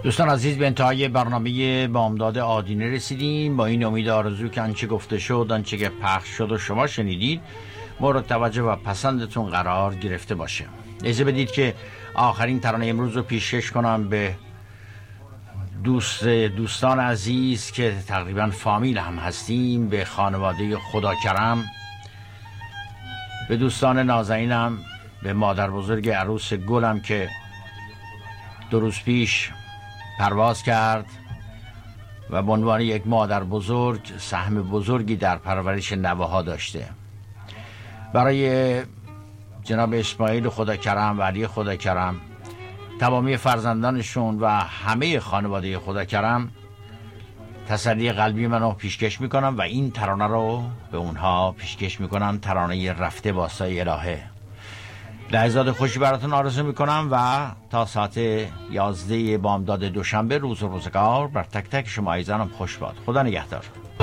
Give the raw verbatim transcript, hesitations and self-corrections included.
دوستان عزیز، به انتهای برنامه بامداد آدینه رسیدیم. با این امید آرزو که آنچه گفته شد، آنچه که پخش شد و شما شنیدید مورد توجه و پسندتون قرار گرفته باشه. اجازه بدید که آخرین ترانه امروز رو پیشکش کنم به دوست دوستان عزیز که تقریبا فامیل هم هستیم، به خانواده خدا کرم، به دوستان نازنینم، به مادر بزرگ عروس گلم که دو روز پیش پرواز کرد و به عنوان یک مادر بزرگ سهم بزرگی در پرورش نوه‌ها داشته. برای جناب اسماعیل خدا کرم و علی خدا کرم، تمامی فرزندانشون و همه خانواده خدا کرم، تسلی قلبی منو پیشکش میکنم و این ترانه رو به اونها پیشکش میکنم، ترانه رفته واسای الهه. لحظات خوشی براتون آرزو میکنم و تا ساعت یازده بامداد دوشنبه روز و روزگار بر تک تک شما عزیزانم خوش باد. خدا نگهدار.